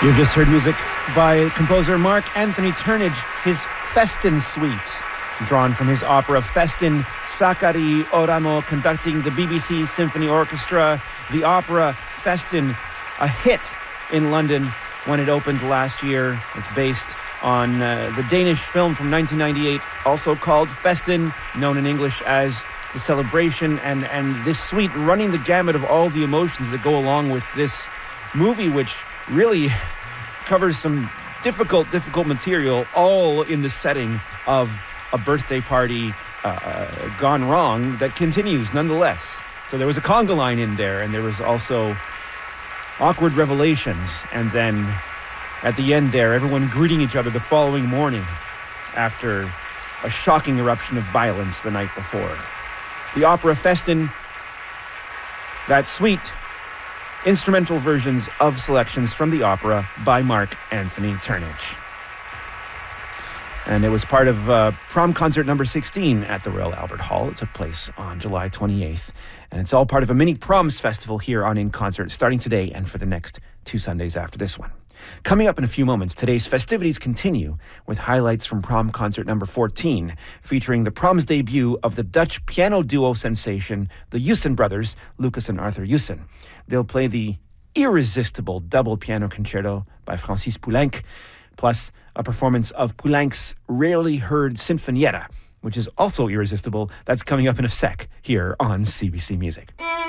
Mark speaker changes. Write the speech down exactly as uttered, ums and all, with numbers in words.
Speaker 1: You've just heard music by composer Mark Anthony Turnage, his Festin Suite, drawn from his opera Festin. Sakari Oramo conducting the B B C Symphony Orchestra. The opera Festin, a hit in London when it opened last year. It's based on uh, the Danish film from nineteen ninety-eight, also called Festin, known in English as The Celebration, and, and this suite running the gamut of all the emotions that go along with this movie, which really covers some difficult, difficult material, all in the setting of a birthday party uh, gone wrong that continues nonetheless. So there was a conga line in there, and there was also awkward revelations, and then at the end there, everyone greeting each other the following morning after a shocking eruption of violence the night before. The opera Festin, that suite, instrumental versions of selections from the opera by Mark Anthony Turnage. And it was part of uh, prom concert number sixteen at the Royal Albert Hall. It took place on July twenty-eighth. And it's all part of a mini proms festival here on In Concert, starting today and for the next two Sundays after this one. Coming up in a few moments, today's festivities continue with highlights from prom concert number fourteen, featuring the proms debut of the Dutch piano duo sensation, the Jussen brothers, Lucas and Arthur Jussen. They'll play the irresistible double piano concerto by Francis Poulenc, plus a performance of Poulenc's rarely heard Sinfonietta, which is also irresistible. That's coming up in a sec here on C B C Music.